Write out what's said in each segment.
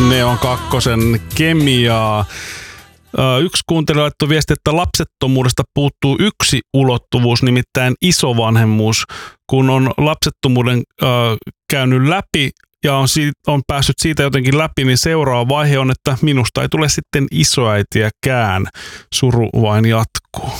Neon kakkosen kemiaa. Yksi kuuntelija laittoi viesti, että lapsettomuudesta puuttuu yksi ulottuvuus, nimittäin isovanhemmuus. Kun on lapsettomuuden käynyt läpi ja on päässyt siitä jotenkin läpi, niin seuraava vaihe on, että minusta ei tule sitten isoäitiäkään. Suru vain jatkuu.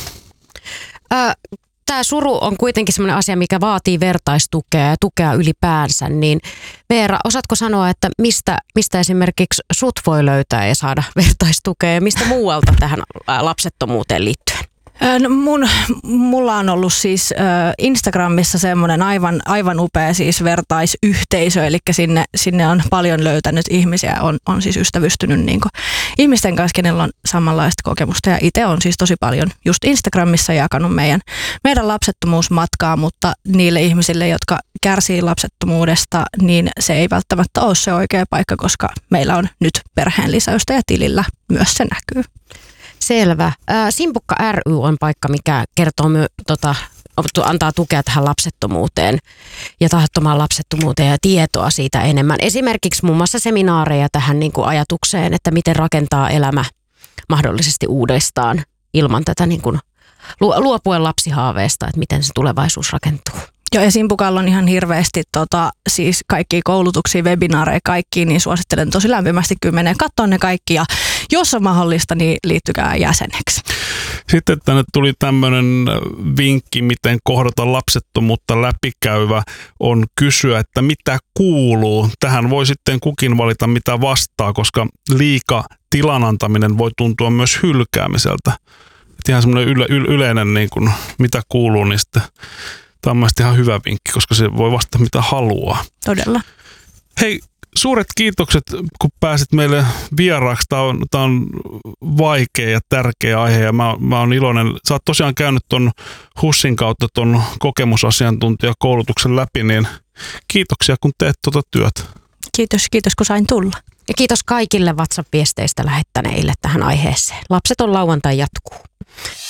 Tämä suru on kuitenkin sellainen asia, mikä vaatii vertaistukea ja tukea ylipäänsä. Niin Veera, osaatko sanoa, että mistä esimerkiksi sut voi löytää ja saada vertaistukea ja mistä muualta tähän lapsettomuuteen liittyen? No mulla on ollut siis Instagramissa semmoinen aivan upea siis vertaisyhteisö, eli sinne on paljon löytänyt ihmisiä, on siis ystävystynyt niin kuin ihmisten kanssa, kenellä on samanlaista kokemusta. Ja itse on siis tosi paljon just Instagramissa jakanut meidän lapsettomuusmatkaa, mutta niille ihmisille, jotka kärsii lapsettomuudesta, niin se ei välttämättä ole se oikea paikka, koska meillä on nyt perheenlisäystä ja tilillä myös se näkyy. Selvä. Simpukka ry on paikka, mikä kertoo antaa tukea tähän lapsettomuuteen ja tahattomaan lapsettomuuteen ja tietoa siitä enemmän. Esimerkiksi muun muassa seminaareja tähän niin kuin ajatukseen, että miten rakentaa elämä mahdollisesti uudestaan ilman tätä niin kuin luopuen lapsihaaveesta, että miten se tulevaisuus rakentuu. Joo, ja Simpukalla on ihan hirveästi siis kaikkia koulutuksia, webinaareja, kaikkia, niin suosittelen tosi lämpimästi kymmenen. Katsoa ne kaikki ja jos on mahdollista, niin liittykää jäseneksi. Sitten tänne tuli tämmöinen vinkki, miten kohdata lapsettomuutta läpikäyvä on kysyä, että mitä kuuluu. Tähän voi sitten kukin valita mitä vastaa, koska liika tilan antaminen voi tuntua myös hylkäämiseltä. Et ihan semmoinen yleinen niin kuin, mitä kuuluu, niin sitten tämä on mielestäni ihan hyvä vinkki, koska se voi vastata mitä haluaa. Todella. Hei, suuret kiitokset, kun pääsit meille vieraaksi. Tämä on vaikea ja tärkeä aihe ja mä oon iloinen. Sä oot tosiaan käynyt ton HUSin kautta ton kokemusasiantuntijakoulutuksen läpi, niin kiitoksia kun teet tuota työtä. Kiitos kun sain tulla. Ja kiitos kaikille WhatsApp-viesteistä lähettäneille tähän aiheeseen. Lapseton lauantai jatkuu.